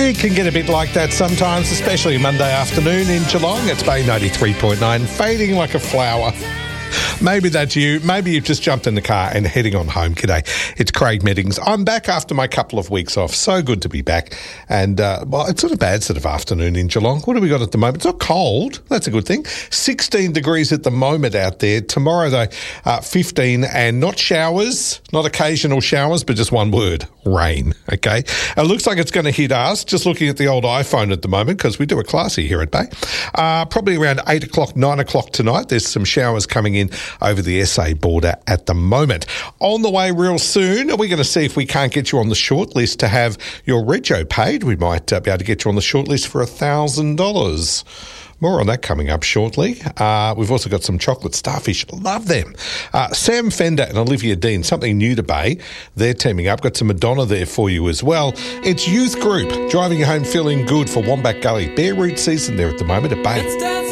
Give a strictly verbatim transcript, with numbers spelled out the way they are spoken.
It can get a bit like that sometimes, especially Monday afternoon in Geelong. It's Bay ninety-three point nine, fading like a flower. Maybe that's you. Maybe you've just jumped in the car and heading on home. G'day. It's Craig Meddings. I'm back after my couple of weeks off. So good to be back. And, uh, well, it's not a bad sort of afternoon in Geelong. What have we got at the moment? It's not cold. That's a good thing. sixteen degrees at the moment out there. Tomorrow, though, uh, fifteen, and not showers, not occasional showers, but just one word, rain, okay? It looks like it's going to hit us, just looking at the old iPhone at the moment, because we do a classy here at Bay. Uh, probably around eight o'clock, nine o'clock tonight. There's some showers coming in over the S A border at the moment. On the way real soon, are we going to see if we can't get you on the short list to have your rego paid? We might uh, be able to get you on the short list for one thousand dollars. More on that coming up shortly. Uh, we've also got some chocolate starfish. Love them. Uh, Sam Fender and Olivia Dean, something new to Bay. They're teaming up. Got some Madonna there for you as well. It's Youth Group, driving you home feeling good for Wombat Gully. Bare root season there at the moment at Bay.